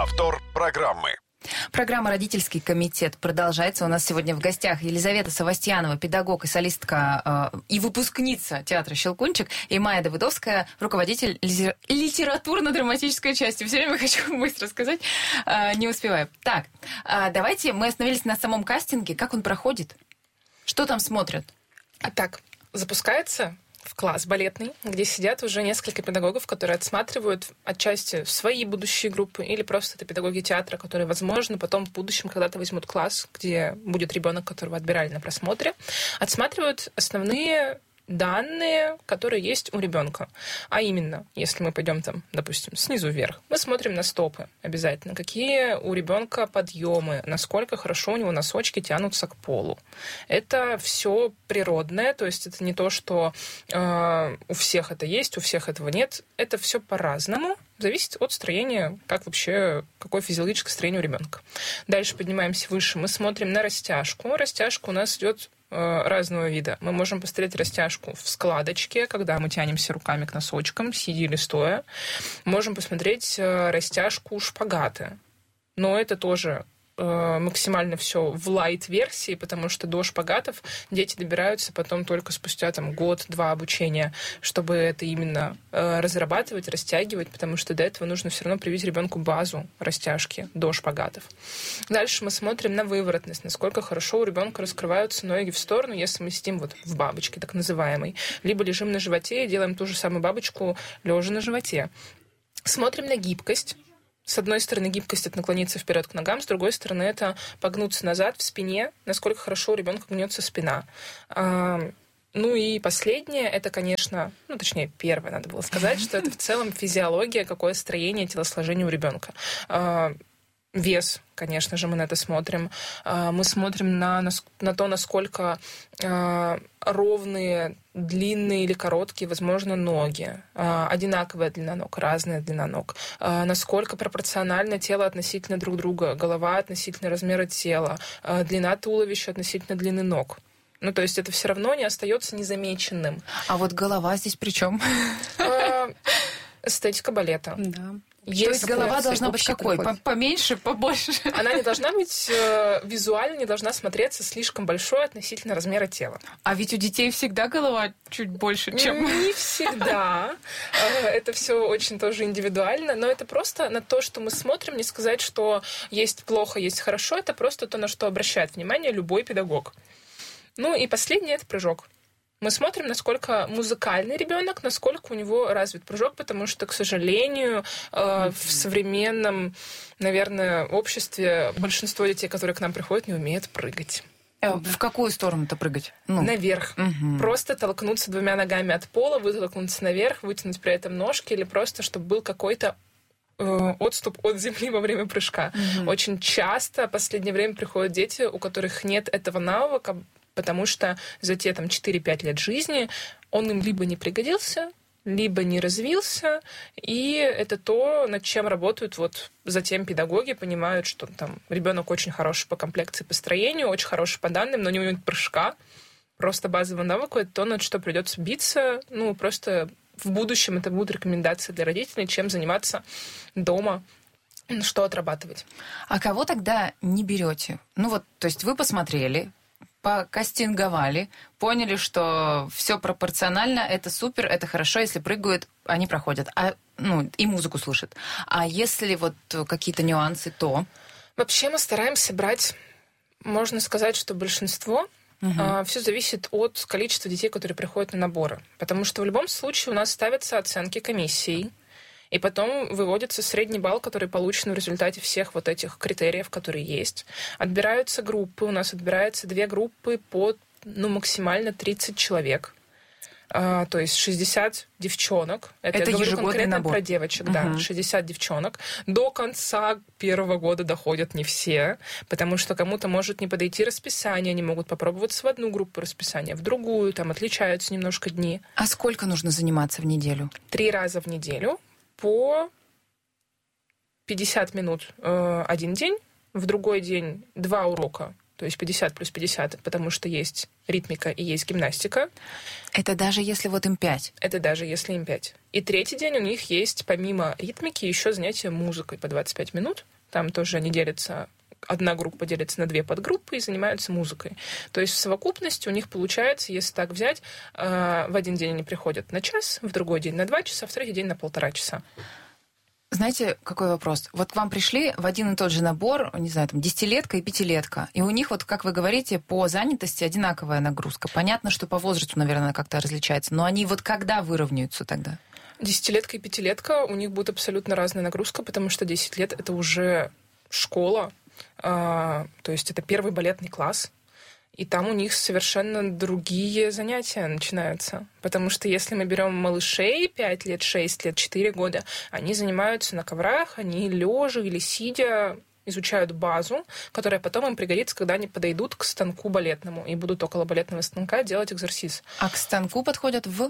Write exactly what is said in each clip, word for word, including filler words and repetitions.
Повтор программы. Программа «Родительский комитет» продолжается. У нас сегодня в гостях Елизавета Савастьянова, педагог и солистка э, и выпускница театра «Щелкунчик», и Майя Давыдовская, руководитель литер... литературно-драматической части. Все время хочу быстро сказать, э, не успеваю. Так, э, давайте мы остановились на самом кастинге. Как он проходит? Что там смотрят? А так, запускается в класс балетный, где сидят уже несколько педагогов, которые отсматривают отчасти свои будущие группы, или просто это педагоги театра, которые, возможно, потом в будущем когда-то возьмут класс, где будет ребенок, которого отбирали на просмотре, отсматривают основные данные, которые есть у ребенка. А именно, если мы пойдем там, допустим, снизу вверх, мы смотрим на стопы обязательно. Какие у ребенка подъемы, насколько хорошо у него носочки тянутся к полу. Это все природное, то есть это не то, что э, у всех это есть, у всех этого нет. Это все по-разному. Зависит от строения, как вообще, какое физиологическое строение у ребенка. Дальше поднимаемся выше, мы смотрим на растяжку. Растяжка у нас идет разного вида. Мы можем посмотреть растяжку в складочке, когда мы тянемся руками к носочкам, сидя или стоя. Можем посмотреть растяжку шпагаты. Но это тоже максимально все в лайт-версии, потому что до шпагатов дети добираются потом только спустя там, год-два обучения, чтобы это именно э, разрабатывать, растягивать, потому что до этого нужно все равно привить ребенку базу растяжки до шпагатов. Дальше мы смотрим на выворотность, насколько хорошо у ребенка раскрываются ноги в сторону, если мы сидим вот в бабочке, так называемой, либо лежим на животе и делаем ту же самую бабочку лежа на животе. Смотрим на гибкость. С одной стороны, гибкость — это наклониться вперед к ногам, с другой стороны, это погнуться назад в спине, насколько хорошо у ребенка гнется спина. Ну и последнее, это, конечно, ну, точнее, первое, надо было сказать, что это в целом физиология, какое строение, телосложение у ребенка. Вес, конечно же, мы на это смотрим. Мы смотрим на, на то, насколько ровные, длинные или короткие, возможно, ноги. Одинаковая длина ног, разная длина ног. Насколько пропорционально тело относительно друг друга, голова относительно размера тела, длина туловища относительно длины ног. Ну, то есть это все равно не остается незамеченным. А вот голова здесь при чем? Эстетика балета. Да. Есть. То есть голова должна быть какой? Поменьше, побольше? Она не должна быть э, визуально, не должна смотреться слишком большой относительно размера тела. А ведь у детей всегда голова чуть больше, чем... Не всегда. Это все очень тоже индивидуально, но это просто на то, что мы смотрим, не сказать, что есть плохо, есть хорошо, это просто то, на что обращает внимание любой педагог. Ну и последнее — это прыжок. Мы смотрим, насколько музыкальный ребенок, насколько у него развит прыжок, потому что, к сожалению, в современном, наверное, обществе большинство детей, которые к нам приходят, не умеют прыгать. В какую сторону-то прыгать? Ну. Наверх. Угу. Просто толкнуться двумя ногами от пола, вытолкнуться наверх, вытянуть при этом ножки, или просто, чтобы был какой-то отступ от земли во время прыжка. Угу. Очень часто в последнее время приходят дети, у которых нет этого навыка, потому что за те там, четыре-пять лет жизни он им либо не пригодился, либо не развился, и это то, над чем работают вот затем педагоги, понимают, что там ребенок очень хороший по комплекции, по строению, очень хороший по данным, но не умеет прыжка, просто базовый навык — это то, над что придется биться, ну, просто в будущем это будут рекомендации для родителей, чем заниматься дома, что отрабатывать. А кого тогда не берете? Ну вот, то есть вы посмотрели, покастинговали, поняли, что все пропорционально, это супер, это хорошо, если прыгают, они проходят, а, ну, и музыку слушают. А если вот какие-то нюансы, то... Вообще мы стараемся брать, можно сказать, что большинство. Угу. А, все зависит от количества детей, которые приходят на наборы. Потому что в любом случае у нас ставятся оценки комиссией, и потом выводится средний балл, который получен в результате всех вот этих критериев, которые есть. Отбираются группы. У нас отбираются две группы по ну, максимально тридцать человек. А, то есть шестьдесят девчонок. Это, Это я говорю конкретно набор. Про девочек, угу. Да. шестьдесят девчонок. До конца первого года доходят не все, потому что кому-то может не подойти расписание. Они могут попробоваться в одну группу расписания, в другую. Там отличаются немножко дни. А сколько нужно заниматься в неделю? Три раза в неделю. По пятьдесят минут э, один день, в другой день два урока то есть пятьдесят плюс пятьдесят, потому что есть ритмика и есть гимнастика. Это даже если вот им пять? Это даже если им пять. И третий день у них есть, помимо ритмики, еще занятия музыкой по двадцать пять минут. Там тоже они делятся, одна группа делится на две подгруппы и занимаются музыкой. То есть в совокупности у них получается, если так взять, в один день они приходят на час, в другой день на два часа, в третий день на полтора часа. Знаете, какой вопрос? Вот к вам пришли в один и тот же набор, не знаю, там, десятилетка и пятилетка, и у них, вот, как вы говорите, по занятости одинаковая нагрузка. Понятно, что по возрасту, наверное, как-то различается, но они вот когда выровняются тогда? Десятилетка и пятилетка, у них будет абсолютно разная нагрузка, потому что десять лет — это уже школа, а, то есть это первый балетный класс. И там у них совершенно другие занятия начинаются. Потому что если мы берем малышей пять лет, шесть лет, четыре года, они занимаются на коврах, они лежа или сидя изучают базу, которая потом им пригодится, когда они подойдут к станку балетному и будут около балетного станка делать экзерсис. А к станку подходят в...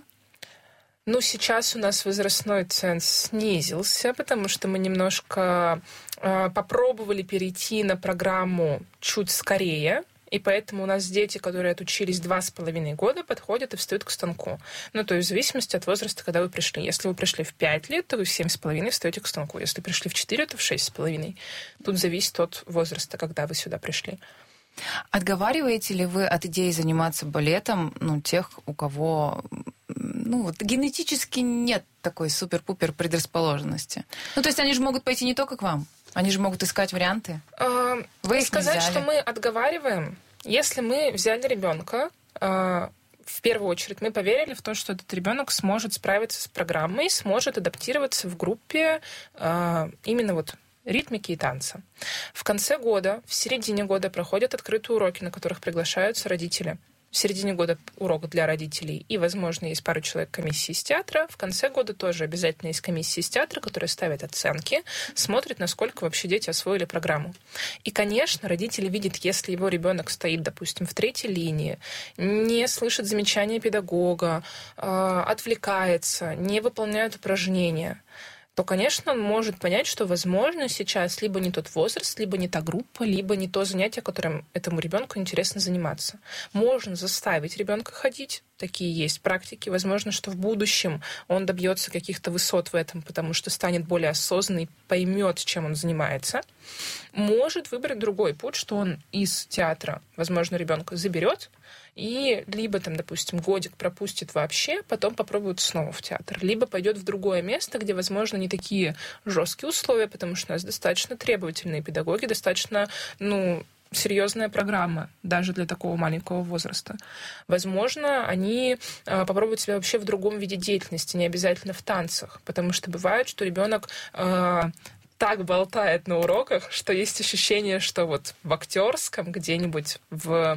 Ну, сейчас у нас возрастной ценз снизился, потому что мы немножко э, попробовали перейти на программу чуть скорее. И поэтому у нас дети, которые отучились два с половиной года, подходят и встают к станку. Ну, то есть в зависимости от возраста, когда вы пришли. Если вы пришли в пять лет, то вы в семь с половиной встаете к станку. Если пришли в четыре, то в шесть с половиной. Тут зависит от возраста, когда вы сюда пришли. Отговариваете ли вы от идеи заниматься балетом, ну, тех, у кого, ну, вот, генетически нет такой супер-пупер предрасположенности? Ну, то есть они же могут пойти не только к вам, они же могут искать варианты. А, вы их сказать, не взяли. Что мы отговариваем, если мы взяли ребенка, а, в первую очередь мы поверили в то, что этот ребенок сможет справиться с программой, сможет адаптироваться в группе а, именно вот ритмики и танца. В конце года, в середине года проходят открытые уроки, на которых приглашаются родители. В середине года урок для родителей, и, возможно, есть пару человек комиссии из театра. В конце года тоже обязательно есть комиссия из театра, которая ставит оценки, смотрит, насколько вообще дети освоили программу. И, конечно, родители видят, если его ребенок стоит, допустим, в третьей линии, не слышит замечания педагога, отвлекается, не выполняет упражнения, то, конечно, он может понять, что, возможно, сейчас либо не тот возраст, либо не та группа, либо не то занятие, которым этому ребенку интересно заниматься. Можно заставить ребенка ходить, такие есть практики. Возможно, что в будущем он добьется каких-то высот в этом, потому что станет более осознанный, поймет, чем он занимается. Может выбрать другой путь, что он из театра, возможно, ребенка заберет, и либо там, допустим, годик пропустит вообще, потом попробует снова в театр. Либо пойдет в другое место, где, возможно, не такие жесткие условия, потому что у нас достаточно требовательные педагоги, достаточно, ну, серьезная программа даже для такого маленького возраста. Возможно, они э, попробуют себя вообще в другом виде деятельности, не обязательно в танцах, потому что бывает, что ребенок э, так болтает на уроках, что есть ощущение, что вот в актерском где-нибудь в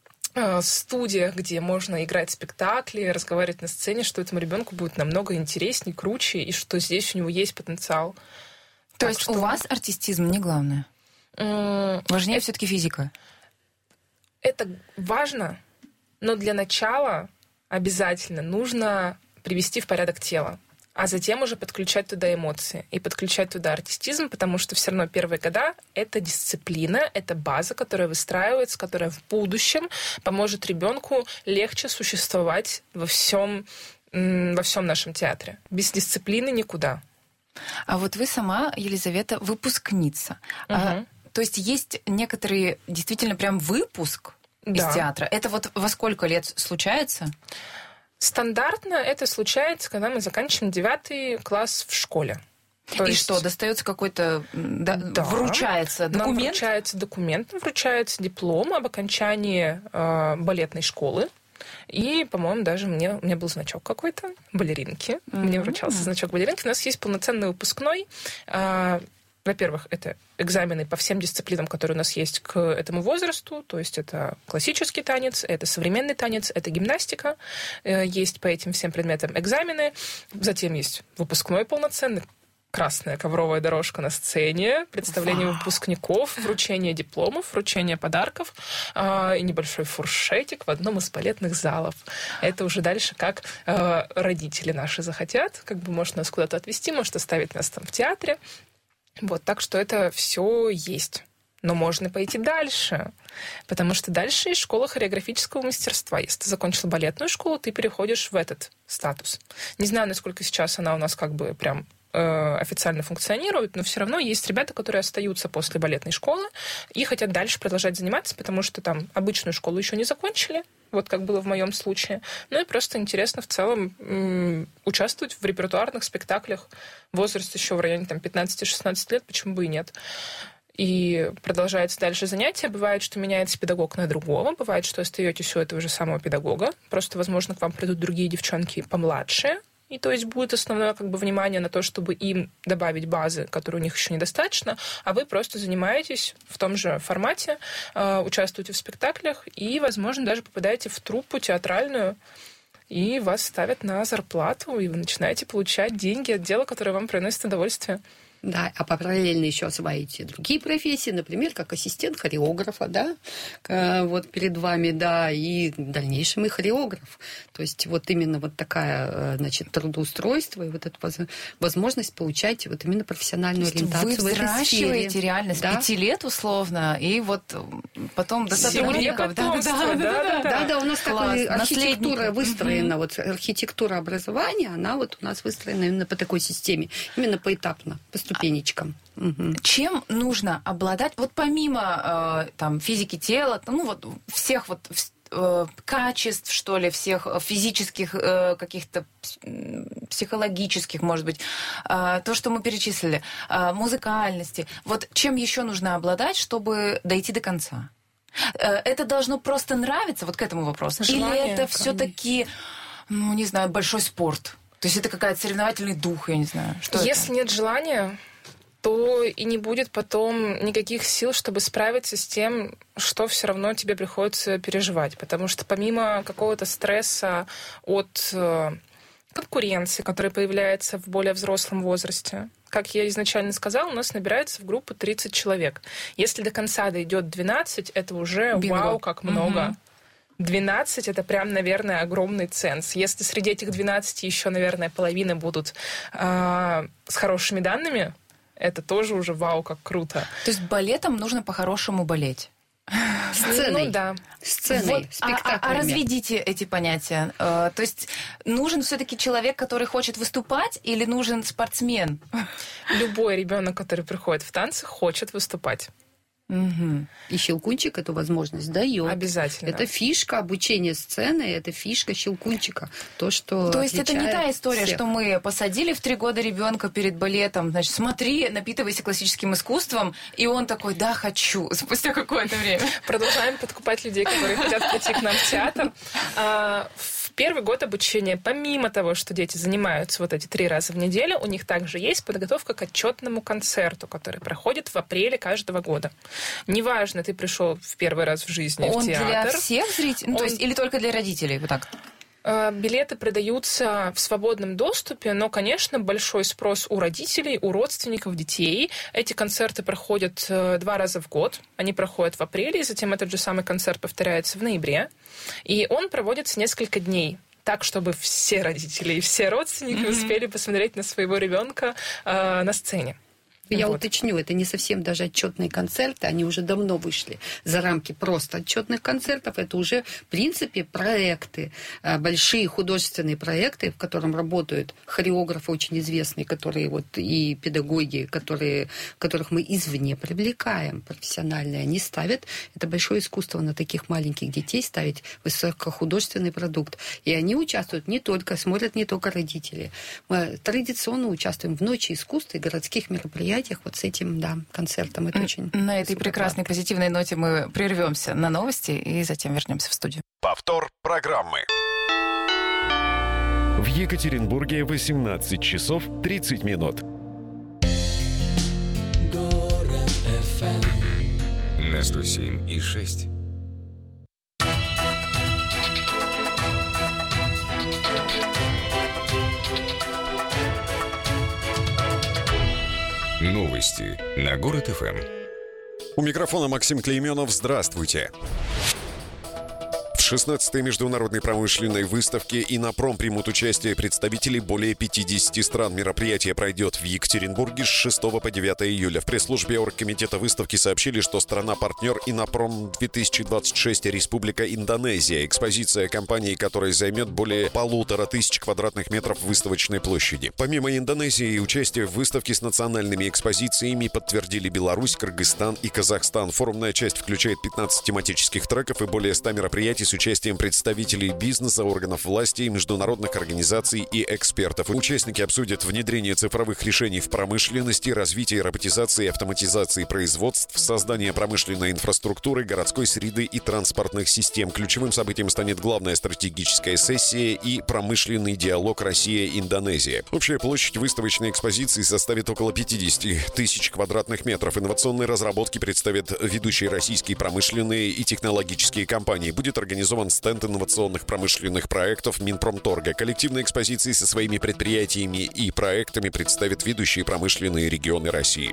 студиях, где можно играть спектакли, разговаривать на сцене, что этому ребенку будет намного интереснее, круче, и что здесь у него есть потенциал. То так есть что... у вас артистизм не главное? Mm, Важнее это... все-таки физика? Это важно, но для начала обязательно нужно привести в порядок тело, а затем уже подключать туда эмоции и подключать туда артистизм, потому что все равно первые года — это дисциплина, это база, которая выстраивается, которая в будущем поможет ребенку легче существовать во всем, во всем нашем театре. Без дисциплины никуда. А вот вы сама, Елизавета, выпускница. Угу. А, то есть есть некоторые действительно прям выпуск да. из театра. Это вот во сколько лет случается? Стандартно это случается, когда мы заканчиваем девятый класс в школе. То и есть... что, достается какой-то... Да, да. Вручается документ? Нам вручается документ, вручается диплом об окончании э, балетной школы. И, по-моему, даже мне, у меня был значок какой-то, балеринки. Mm-hmm. Мне вручался значок балеринки. У нас есть полноценный выпускной. Э, Во-первых, это экзамены по всем дисциплинам, которые у нас есть к этому возрасту. То есть это классический танец, это современный танец, это гимнастика. Есть по этим всем предметам экзамены. Затем есть выпускной полноценный. Красная ковровая дорожка на сцене, представление Вау. выпускников, вручение дипломов, вручение подарков и небольшой фуршетик в одном из балетных залов. Это уже дальше как родители наши захотят. Как бы может нас куда-то отвезти, может оставить нас там в театре. Вот, так что это все есть. Но можно пойти дальше, потому что дальше есть школа хореографического мастерства. Если ты закончила балетную школу, ты переходишь в этот статус. Не знаю, насколько сейчас она у нас как бы прям э, официально функционирует, но все равно есть ребята, которые остаются после балетной школы и хотят дальше продолжать заниматься, потому что там обычную школу еще не закончили, вот как было в моем случае. Ну и просто интересно в целом м- участвовать в репертуарных спектаклях. Возраст еще в районе там, пятнадцать-шестнадцать лет, почему бы и нет. И продолжается дальше занятие. Бывает, что меняется педагог на другого. Бывает, что остаетесь у этого же самого педагога. Просто, возможно, к вам придут другие девчонки помладше. И то есть будет основное как бы, внимание на то, чтобы им добавить базы, которые у них еще недостаточно, а вы просто занимаетесь в том же формате, э, участвуете в спектаклях и, возможно, даже попадаете в труппу театральную, и вас ставят на зарплату, и вы начинаете получать деньги от дела, которое вам приносит удовольствие. Да, а параллельно еще осваиваете другие профессии, например, как ассистент хореографа, да, вот перед вами, да, и в дальнейшем и хореограф. То есть вот именно вот такая, значит, трудоустройство и вот эта возможность получать вот именно профессиональную ориентацию в этой сфере. Вы взращиваете реально с да? пяти лет условно, и вот потом до сотрудников. Да, да, да, да, да, да, у нас такая архитектура выстроена, угу. вот архитектура образования, она вот у нас выстроена именно по такой системе, именно поэтапно, ступенечкам. Угу. Чем нужно обладать, вот помимо э, там, физики тела, ну вот всех вот э, качеств, что ли, всех физических, э, каких-то психологических, может быть, э, то, что мы перечислили, э, музыкальности, вот чем еще нужно обладать, чтобы дойти до конца? Э, это должно просто нравиться, вот к этому вопросу? Желание, или это все-таки, ну, не знаю, большой спорт? То есть это какой-то соревновательный дух, я не знаю. Что Если это? нет желания, то и не будет потом никаких сил, чтобы справиться с тем, что все равно тебе приходится переживать. Потому что помимо какого-то стресса от конкуренции, которая появляется в более взрослом возрасте, как я изначально сказала, у нас набирается в группу тридцать человек. Если до конца дойдет двенадцать, это уже Бинго. Вау, как много. Угу. двенадцать — это прям, наверное, огромный ценз. Если среди этих двенадцати еще, наверное, половина будут э, с хорошими данными, это тоже уже вау, как круто. То есть балетом нужно по-хорошему болеть? Сценой. Ну, да. Сценой, вот, спектаклями. А, а, а разведите эти понятия. Э, то есть нужен все-таки человек, который хочет выступать, или нужен спортсмен? Любой ребенок, который приходит в танцы, хочет выступать. Угу. И Щелкунчик эту возможность дает. Обязательно. Это фишка обучения сцены, это фишка Щелкунчика. То, что То есть это не та история, всех. что мы посадили в три года ребенка перед балетом, значит, смотри, напитывайся классическим искусством, и он такой, да, хочу, спустя какое-то время. Продолжаем подкупать людей, которые хотят прийти к нам в театр. В первый год обучения, помимо того, что дети занимаются вот эти три раза в неделю, у них также есть подготовка к отчетному концерту, который проходит в апреле каждого года. Неважно, ты пришел в первый раз в жизни Он в театр. для всех зрителей? Ну, Он... то есть, или только для родителей? Вот так. Билеты продаются в свободном доступе, но, конечно, большой спрос у родителей, у родственников детей. Эти концерты проходят два раза в год. Они проходят в апреле, и затем этот же самый концерт повторяется в ноябре. И он проводится несколько дней. Так, чтобы все родители и все родственники mm-hmm. успели посмотреть на своего ребенка э, на сцене. Я вот. уточню, это не совсем даже отчетные концерты, они уже давно вышли за рамки просто отчетных концертов. Это уже, в принципе, проекты, большие художественные проекты, в котором работают хореографы очень известные, которые вот и педагоги, которые, которых мы извне привлекаем профессиональные, они ставят, это большое искусство на таких маленьких детей ставить высокохудожественный продукт. И они участвуют не только, смотрят не только родители. Мы традиционно участвуем в Ночи искусства и городских мероприятиях, вот с этим, да, концертом. Это очень на этой прекрасной позитивной ноте мы прервемся на новости и затем вернемся в студию. Повтор программы. В Екатеринбурге восемнадцать часов тридцать минут. Город эф эм на сто семь и шесть. Новости на Город ФМ. У микрофона Максим Клейменов. Здравствуйте. В шестнадцатой международной промышленной выставке «Иннопром» примут участие представители более пятидесяти стран. Мероприятие пройдет в Екатеринбурге с шестого по девятое июля. В пресс-службе оргкомитета выставки сообщили, что страна-партнер «Иннопром две тысячи двадцать шесть» — Республика Индонезия. Экспозиция компании, которая займет более полутора тысяч квадратных метров выставочной площади. Помимо Индонезии, участие в выставке с национальными экспозициями подтвердили Беларусь, Кыргызстан и Казахстан. Форумная часть включает пятнадцать тематических треков и более ста мероприятий с участием представителей бизнеса, органов власти, международных организаций и экспертов. Участники обсудят внедрение цифровых решений в промышленности, развитие роботизации и автоматизации производств, создание промышленной инфраструктуры, городской среды и транспортных систем. Ключевым событием станет главная стратегическая сессия и промышленный диалог Россия-Индонезия. Общая площадь выставочной экспозиции составит около пятидесяти тысяч квадратных метров. Инновационные разработки представят ведущие российские промышленные и технологические компании. Будет организован стенд инновационных промышленных проектов Минпромторга. Коллективные экспозиции со своими предприятиями и проектами представят ведущие промышленные регионы России.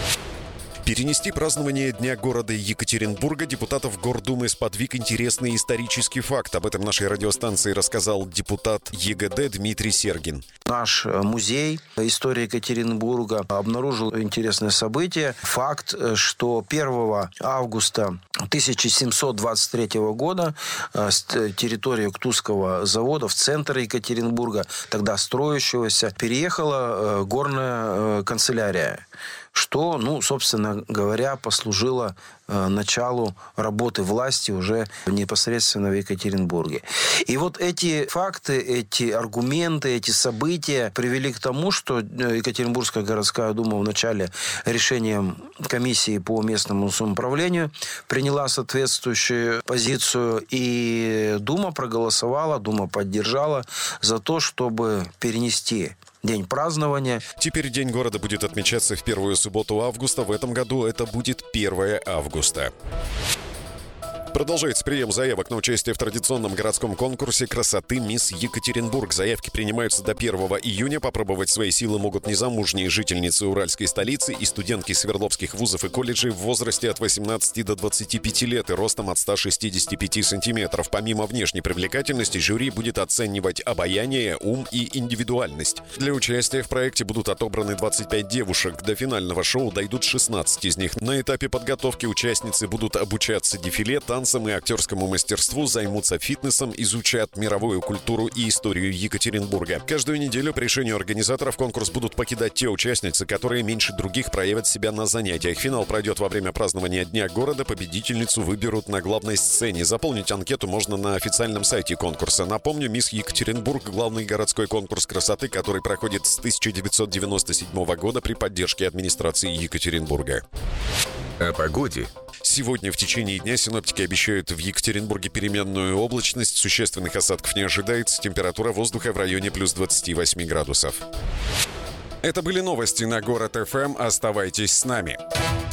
Перенести празднование Дня города Екатеринбурга депутатов Гордумы сподвиг интересный исторический факт. Об этом нашей радиостанции рассказал депутат ЕГД Дмитрий Сергин. Наш музей истории Екатеринбурга обнаружил интересное событие. Факт, что первого августа тысяча семьсот двадцать третьего года с территории Уктусского завода в центр Екатеринбурга, тогда строящегося, переехала горная канцелярия, что, ну, собственно говоря, послужило э, началу работы власти уже непосредственно в Екатеринбурге. И вот эти факты, эти аргументы, эти события привели к тому, что Екатеринбургская городская дума в начале решением комиссии по местному самоуправлению приняла соответствующую позицию, и дума проголосовала, дума поддержала за то, чтобы перенести день празднования. Теперь День города будет отмечаться в первую субботу августа. В этом году это будет первое августа. Продолжается прием заявок на участие в традиционном городском конкурсе красоты «Мисс Екатеринбург». Заявки принимаются до первого июня. Попробовать свои силы могут незамужние жительницы Уральской столицы и студентки Свердловских вузов и колледжей в возрасте от восемнадцати до двадцати пяти лет и ростом от ста шестидесяти пяти сантиметров. Помимо внешней привлекательности, жюри будет оценивать обаяние, ум и индивидуальность. Для участия в проекте будут отобраны двадцать пять девушек. До финального шоу дойдут шестнадцать из них. На этапе подготовки участницы будут обучаться дефиле, танцам и актерскому мастерству, займутся фитнесом, изучат мировую культуру и историю Екатеринбурга. Каждую неделю по решению организаторов конкурс будут покидать те участницы, которые меньше других проявят себя на занятиях. Финал пройдет во время празднования Дня города. Победительницу выберут на главной сцене. Заполнить анкету можно на официальном сайте конкурса. Напомню, «Мисс Екатеринбург» — главный городской конкурс красоты, который проходит с тысяча девятьсот девяносто седьмого года при поддержке администрации Екатеринбурга. О погоде. Сегодня в течение дня синоптики обещают в Екатеринбурге переменную облачность. Существенных осадков не ожидается. Температура воздуха в районе плюс двадцати восьми градусов. Это были новости на Город эф эм. Оставайтесь с нами.